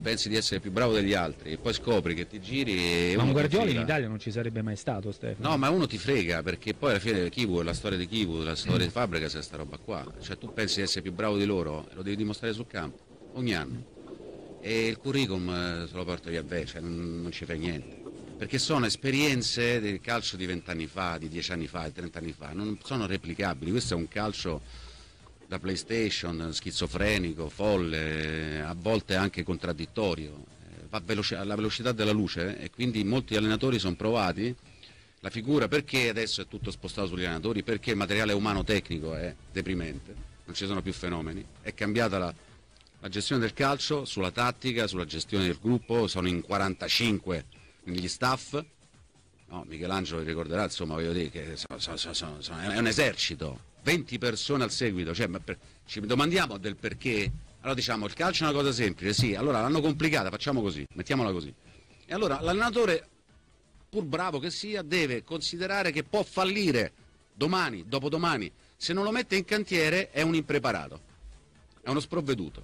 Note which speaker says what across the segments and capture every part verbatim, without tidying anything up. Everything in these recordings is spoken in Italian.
Speaker 1: pensi di essere più bravo degli altri e poi scopri che ti giri e
Speaker 2: ma un Guardiola in
Speaker 1: fila.
Speaker 2: Italia non ci sarebbe mai stato, Stefano.
Speaker 1: No, ma uno ti frega, perché poi alla fine Kivu è la storia di Kivu, la storia di Fabregas è sta roba qua. Cioè tu pensi di essere più bravo di loro e lo devi dimostrare sul campo ogni anno. E il curriculum eh, se lo porta via bene, cioè non, non ci fai niente. Perché sono esperienze del calcio di vent'anni fa, di dieci anni fa, di trent'anni fa, non sono replicabili. Questo è un calcio da PlayStation, schizofrenico, folle, a volte anche contraddittorio, eh, va veloce, alla velocità della luce eh, e quindi molti allenatori sono provati. La figura, perché adesso è tutto spostato sugli allenatori? Perché il materiale umano tecnico è deprimente, non ci sono più fenomeni, è cambiata la, la gestione del calcio sulla tattica, sulla gestione del gruppo, sono in quarantacinque negli staff, no, Michelangelo vi ricorderà, insomma, voglio dire che sono, sono, sono, sono, è un esercito, venti persone al seguito, cioè, ma per, ci domandiamo del perché, allora diciamo il calcio è una cosa semplice, sì, allora l'hanno complicata, facciamo così, mettiamola così, e allora l'allenatore, pur bravo che sia, deve considerare che può fallire domani, dopodomani, se non lo mette in cantiere è un impreparato, è uno sprovveduto.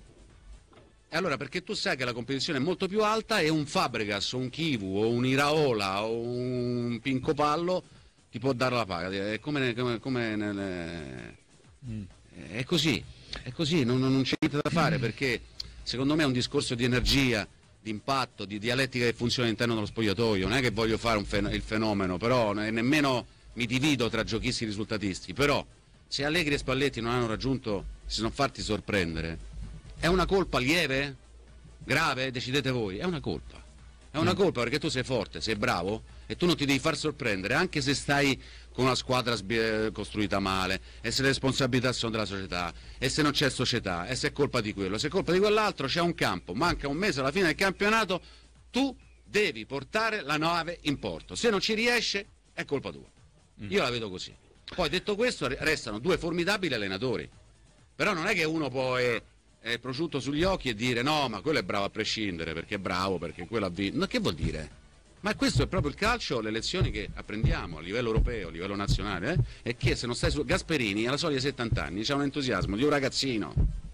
Speaker 1: E allora perché tu sai che la competizione è molto più alta e un Fabregas o un Kivu o un Iraola o un Pincopallo ti può dare la paga, è come, come, come nelle... mm. è così, è così, non, non c'è niente da fare, perché secondo me è un discorso di energia, di impatto, di dialettica che funziona all'interno dello spogliatoio. Non è che voglio fare un fen- il fenomeno, però nemmeno mi divido tra giochisti e risultatisti, però se Allegri e Spalletti non hanno raggiunto, si sono fatti sorprendere, è una colpa lieve? Grave? Decidete voi, è una colpa. È una colpa perché tu sei forte, sei bravo e tu non ti devi far sorprendere, anche se stai con una squadra sbie- costruita male, e se le responsabilità sono della società, e se non c'è società, e se è colpa di quello, se è colpa di quell'altro, c'è un campo, manca un mese alla fine del campionato, tu devi portare la nave in porto. Se non ci riesce, è colpa tua. Mm. Io la vedo così. Poi detto questo, restano due formidabili allenatori. Però non è che uno può... È, è prosciutto sugli occhi e dire no, ma quello è bravo a prescindere perché è bravo, perché quello ha vinto. Ma che vuol dire? Ma questo è proprio il calcio, le lezioni che apprendiamo a livello europeo, a livello nazionale, eh? È che se non stai su Gasperini alla soglia settanta anni c'ha un entusiasmo di un ragazzino,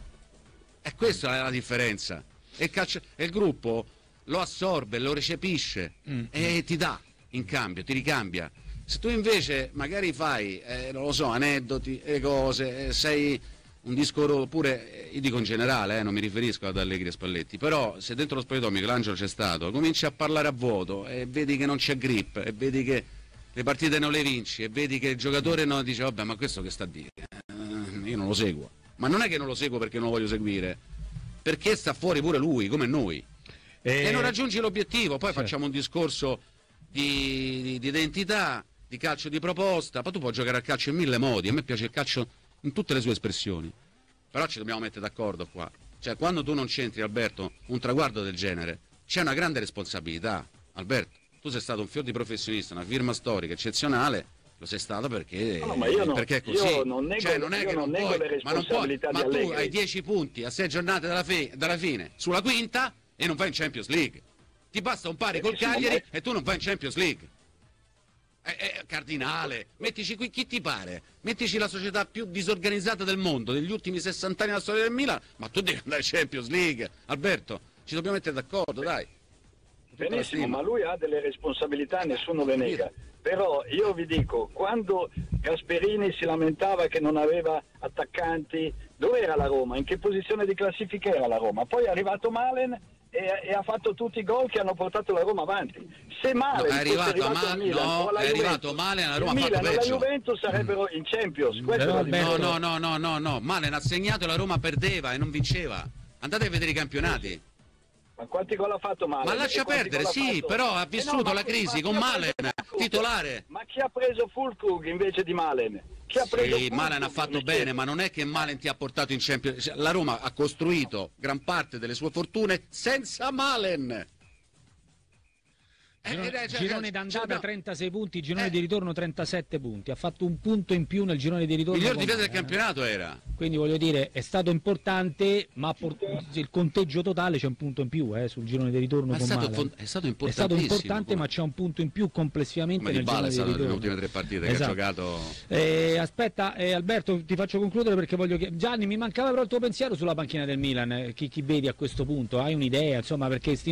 Speaker 1: e questa è la differenza, e il, calcio, e il gruppo lo assorbe, lo recepisce mm. e ti dà in cambio, ti ricambia. Se tu invece magari fai eh, non lo so, aneddoti e cose, eh, sei un disco pure, io dico in generale, eh, non mi riferisco ad Allegri e Spalletti, però se dentro lo spogliatoio Michelangelo c'è stato, cominci a parlare a vuoto e vedi che non c'è grip, e vedi che le partite non le vinci, e vedi che il giocatore no, dice vabbè, ma questo che sta a dire? Eh, io non lo seguo, ma non è che non lo seguo perché non lo voglio seguire, perché sta fuori pure lui, come noi, e, e non raggiungi l'obiettivo, poi certo. Facciamo un discorso di, di, di identità, di calcio di proposta, poi tu puoi giocare al calcio in mille modi, a me piace il calcio in tutte le sue espressioni, però ci dobbiamo mettere d'accordo qua, cioè quando tu non c'entri, Alberto, un traguardo del genere, c'è una grande responsabilità. Alberto, tu sei stato un fior di professionista, una firma storica eccezionale, lo sei stato perché,
Speaker 3: no, ma io non,
Speaker 1: perché è così,
Speaker 3: io non nego,
Speaker 1: cioè non è che non, non puoi, ma, non puoi, ma tu hai dieci punti a sei giornate dalla, fe, dalla fine, sulla quinta, e non vai in Champions League, ti basta un pari col Cagliari e tu non vai in Champions League. Eh, eh, cardinale, mettici qui chi ti pare, mettici la società più disorganizzata del mondo degli ultimi sessanta anni della storia del Milan, ma tu devi andare in Champions League. Alberto, ci dobbiamo mettere d'accordo, dai.
Speaker 3: Benissimo, ma lui ha delle responsabilità, nessuno le nega, però io vi dico, quando Gasperini si lamentava che non aveva attaccanti, dove era la Roma? In che posizione di classifica era la Roma? Poi è arrivato Malen e, e ha fatto tutti i gol che hanno portato la Roma avanti. Se Malen
Speaker 1: no, è arrivato,
Speaker 3: fosse arrivato
Speaker 1: a
Speaker 3: Milan,
Speaker 1: no, è
Speaker 3: Juventus,
Speaker 1: arrivato Malen, la Roma ha fatto
Speaker 3: Milan
Speaker 1: peggio.
Speaker 3: e la Juventus sarebbero in Champions.
Speaker 1: Mm,
Speaker 3: Questo
Speaker 1: no, no, no, no, no, no, Malen ha segnato e la Roma perdeva e non vinceva. Andate a vedere i campionati.
Speaker 3: Ma quanti gol ha fatto Malen?
Speaker 1: Ma lascia perdere, sì, però ha vissuto eh no, ma, la crisi con Malen, titolare.
Speaker 3: Ma chi ha preso Füllkrug invece di Malen? Chi ha preso
Speaker 1: sì, Malen ha fatto bene, ma non è che Malen ti ha portato in Champions. La Roma ha costruito gran parte delle sue fortune senza Malen.
Speaker 2: Girone,
Speaker 1: eh, cioè,
Speaker 2: girone
Speaker 1: cioè,
Speaker 2: d'andata
Speaker 1: cioè,
Speaker 2: trentasei punti, girone
Speaker 1: eh.
Speaker 2: di ritorno trentasette punti, ha fatto un punto in più nel girone di ritorno.
Speaker 1: Miglior difesa del
Speaker 2: comune,
Speaker 1: campionato era.
Speaker 2: eh. Quindi voglio dire, è stato importante, ma por- il conteggio totale c'è un punto in più eh, sul girone di ritorno
Speaker 1: Ma è
Speaker 2: con
Speaker 1: stato,
Speaker 2: Malaga.
Speaker 1: fon- è stato
Speaker 2: È stato
Speaker 1: importantissimo.
Speaker 2: importante,
Speaker 1: come,
Speaker 2: ma c'è un punto in più complessivamente
Speaker 1: come
Speaker 2: nel
Speaker 1: Di Bala
Speaker 2: girone
Speaker 1: è
Speaker 2: di
Speaker 1: stato nelle
Speaker 2: ritorno.
Speaker 1: ultime tre partite
Speaker 2: Esatto.
Speaker 1: che ha giocato.
Speaker 2: Eh, aspetta, eh, Alberto, ti faccio concludere perché voglio che Gianni, mi mancava però il tuo pensiero sulla panchina del Milan. eh, Chi, chi vedi a questo punto? Hai un'idea? Insomma, perché sti